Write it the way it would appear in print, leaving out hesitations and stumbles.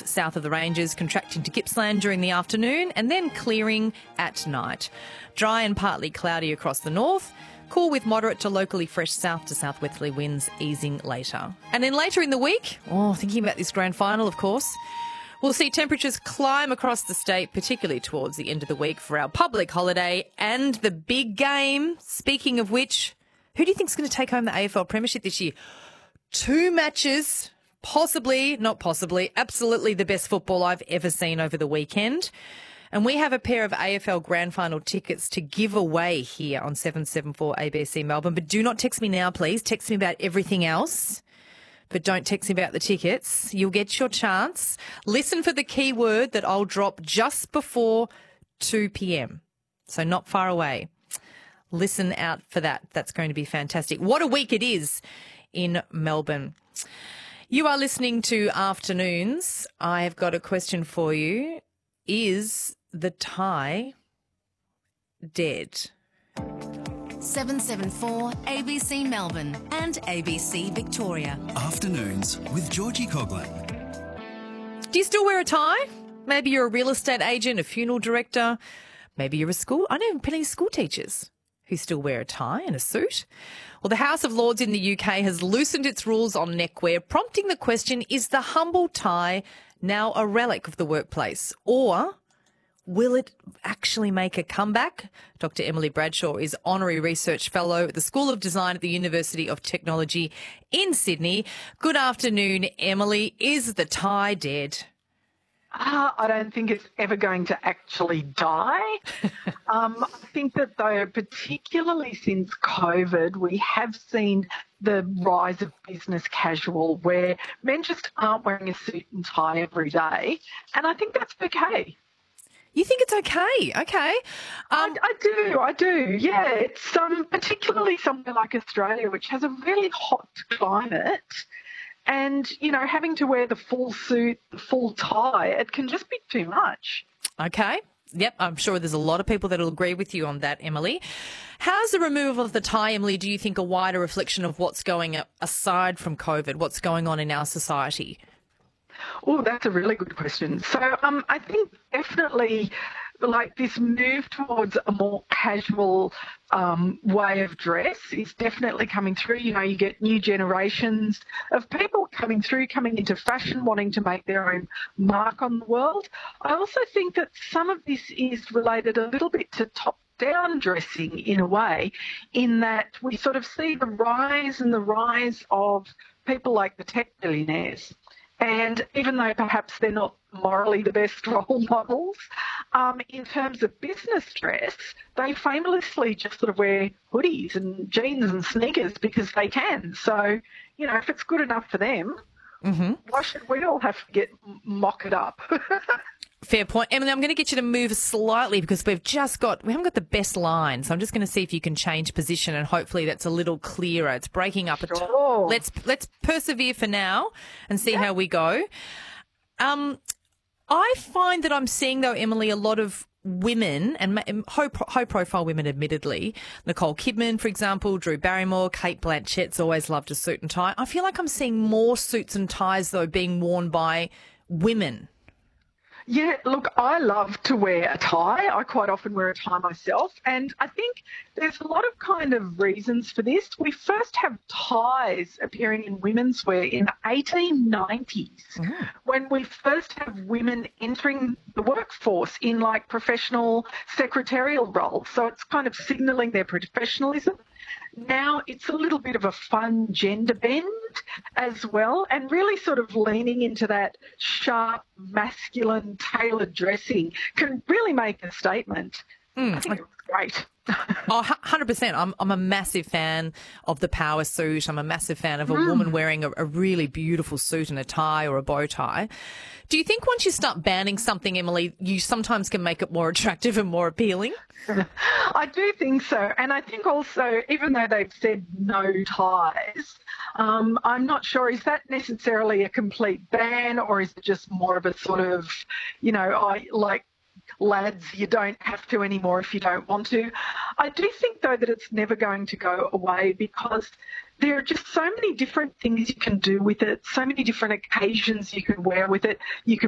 south of the ranges, contracting to Gippsland during the afternoon and then clearing at night. Dry and partly cloudy across the north. Cool with moderate to locally fresh south to southwesterly winds easing later. And then later in the week, thinking about this grand final, of course, we'll see temperatures climb across the state, particularly towards the end of the week for our public holiday and the big game. Speaking of which, who do you think is going to take home the AFL Premiership this year? 2 matches, absolutely the best football I've ever seen over the weekend. And we have a pair of AFL Grand Final tickets to give away here on 774 ABC Melbourne. But do not text me now, please. Text me about everything else. But don't text me about the tickets. You'll get your chance. Listen for the keyword that I'll drop just before 2 p.m. So not far away. Listen out for that. That's going to be fantastic. What a week it is in Melbourne. You are listening to Afternoons. I have got a question for you. Is the tie dead? 774 ABC Melbourne and ABC Victoria. Afternoons with Georgie Coughlin. Do you still wear a tie? Maybe you're a real estate agent, a funeral director. Maybe you're I know plenty of school teachers who still wear a tie and a suit. Well, the House of Lords in the UK has loosened its rules on neckwear, prompting the question, is the humble tie now a relic of the workplace, or will it actually make a comeback? Dr. Emily Bradshaw is Honorary Research Fellow at the School of Design at the University of Technology in Sydney. Good afternoon, Emily. Is the tie dead? I don't think it's ever going to actually die. I think that, though, particularly since COVID, we have seen the rise of business casual where men just aren't wearing a suit and tie every day. And I think that's okay. You think it's okay? Okay. I do. Yeah, it's particularly somewhere like Australia, which has a really hot climate. And, having to wear the full suit, the full tie, it can just be too much. Okay. Yep, I'm sure there's a lot of people that will agree with you on that, Emily. How's the removal of the tie, Emily, do you think a wider reflection of what's going aside from COVID, what's going on in our society? Oh, that's a really good question. So I think definitely this move towards a more casual way of dress is definitely coming through. You get new generations of people coming into fashion, wanting to make their own mark on the world. I also think that some of this is related a little bit to top-down dressing in a way, in that we sort of see the rise of people like the tech billionaires. And even though perhaps they're not morally the best role models, in terms of business dress, they famously just sort of wear hoodies and jeans and sneakers because they can. So, if it's good enough for them, why should we all have to get mocked up? Fair point. Emily, I'm going to get you to move slightly because we haven't got the best line. So I'm just going to see if you can change position and hopefully that's a little clearer. It's breaking up. Sure. Let's persevere for now and see how we go. I find that I'm seeing, though, Emily, a lot of women, and high-profile women, admittedly. Nicole Kidman, for example, Drew Barrymore, Kate Blanchett's always loved a suit and tie. I feel like I'm seeing more suits and ties, though, being worn by women. Yeah, look, I love to wear a tie. I quite often wear a tie myself. And I think there's a lot of kind of reasons for this. We first have ties appearing in women's wear in the 1890s, when we first have women entering the workforce in professional secretarial roles. So it's kind of signalling their professionalism. Now it's a little bit of a fun gender bend as well, and really sort of leaning into that sharp, masculine, tailored dressing can really make a statement. I think it was great. 100%. I'm a massive fan of the power suit. I'm a massive fan of a woman wearing a really beautiful suit and a tie or a bow tie. Do you think once you start banning something, Emily, you sometimes can make it more attractive and more appealing? I do think so. And I think also, even though they've said no ties, I'm not sure, is that necessarily a complete ban, or is it just more of a sort of, lads, you don't have to anymore if you don't want to. I do think, though, that it's never going to go away because there are just so many different things you can do with it, so many different occasions you can wear with it. You can